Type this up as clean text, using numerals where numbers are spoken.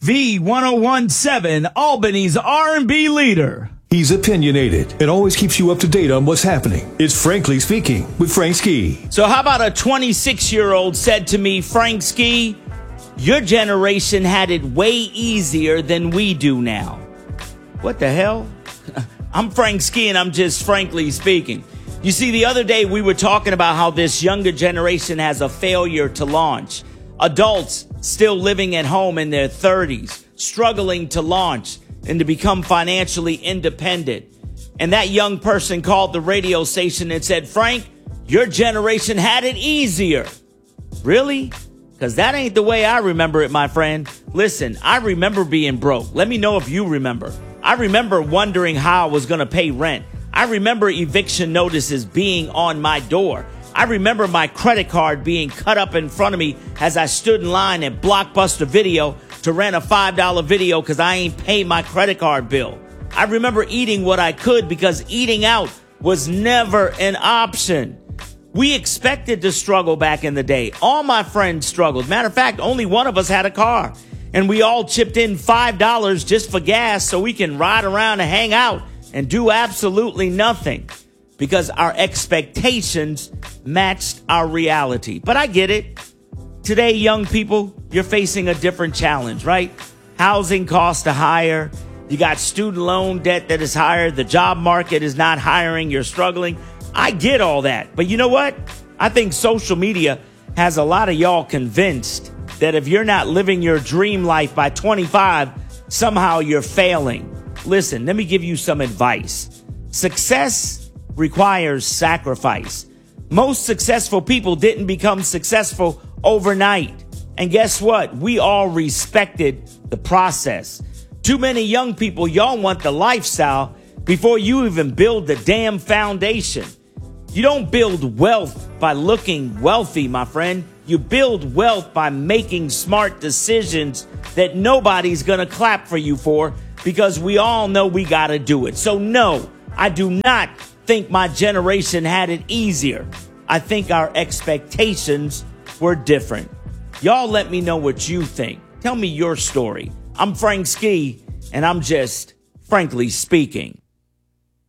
V1017, Albany's R&B leader. He's opinionated and always keeps you up to date on what's happening. It's Frankly Speaking with Frank Ski. So how about a 26-year-old said to me, Frank Ski, your generation had it way easier than we do now. What the hell? I'm Frank Ski and I'm just frankly speaking. You see, the other day we were talking about how this younger generation has a failure to launch. Adults still living at home in their 30s, struggling to launch and to become financially independent. And that young person called the radio station and said, Frank, your generation had it easier. Really? Because that ain't the way I remember it, my friend. Listen, I remember being broke. Let me know if you remember. I remember wondering how I was going to pay rent. I remember eviction notices being on my door. I remember my credit card being cut up in front of me as I stood in line at Blockbuster Video to rent a $5 video because I ain't paid my credit card bill. I remember eating what I could because eating out was never an option. We expected to struggle back in the day. All my friends struggled. Matter of fact, only one of us had a car. And we all chipped in $5 just for gas so we can ride around and hang out and do absolutely nothing because our expectations matched our reality. But I get it. Today, young people, you're facing a different challenge, right? Housing costs are higher. You got student loan debt that is higher. The job market is not hiring. You're struggling. I get all that. But you know what? I think social media has a lot of y'all convinced that if you're not living your dream life by 25, somehow you're failing. Listen, let me give you some advice. Success requires sacrifice. Most successful people didn't become successful overnight. And guess what? We all respected the process. Too many young people, y'all want the lifestyle before you even build the damn foundation. You don't build wealth by looking wealthy, my friend. You build wealth by making smart decisions that nobody's going to clap for you for because we all know we got to do it. So no, I do not think my generation had it easier. I think our expectations were different. Y'all let me know what you think. Tell me your story. I'm Frank Ski, and I'm just frankly speaking.